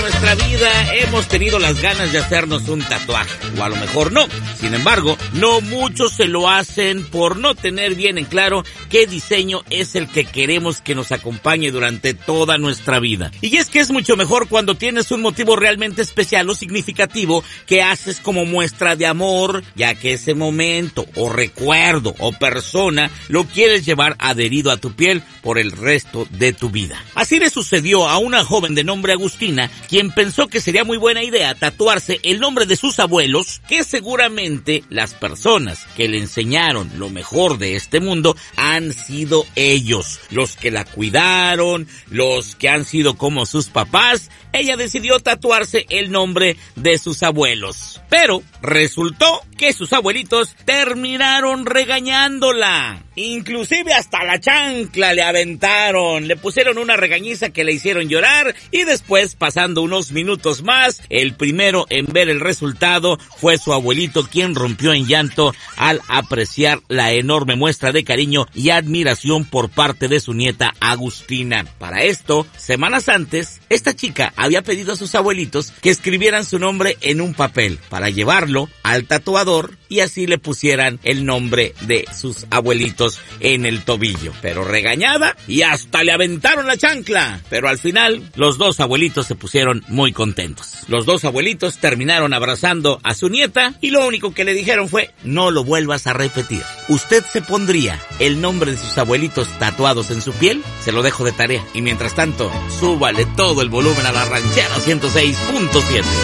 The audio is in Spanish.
Nuestra vida hemos tenido las ganas de hacernos un tatuaje, o a lo mejor no. Sin embargo, no muchos se lo hacen por no tener bien en claro qué diseño es el que queremos que nos acompañe durante toda nuestra vida. Y es que es mucho mejor cuando tienes un motivo realmente especial o significativo que haces como muestra de amor, ya que ese momento o recuerdo o persona lo quieres llevar adherido a tu piel por el resto de tu vida. Así le sucedió a una joven de nombre Agustina, quien pensó que sería muy buena idea tatuarse el nombre de sus abuelos, que seguramente las personas que le enseñaron lo mejor de este mundo han sido ellos, los que la cuidaron, los que han sido como sus papás. Ella decidió tatuarse el nombre de sus abuelos, pero resultó que sus abuelitos terminaron regañándola. Inclusive hasta la chancla le aventaron, le pusieron una regañiza que le hicieron llorar y después, pasando unos minutos más, el primero en ver el resultado fue su abuelito, quien rompió en llanto al apreciar la enorme muestra de cariño y admiración por parte de su nieta Agustina. Para esto, semanas antes, esta chica había pedido a sus abuelitos que escribieran su nombre en un papel para llevarlo al tatuador y así le pusieran el nombre de sus abuelitos en el tobillo. Pero regañada y hasta le aventaron la chancla. Pero al final, los dos abuelitos se pusieron muy contentos. Los dos abuelitos terminaron abrazando a su nieta y lo único que le dijeron fue: no lo vuelvas a repetir. ¿Usted se pondría el nombre de sus abuelitos tatuados en su piel? Se lo dejo de tarea. Y mientras tanto, súbale todo el volumen a la ranchera 106.7.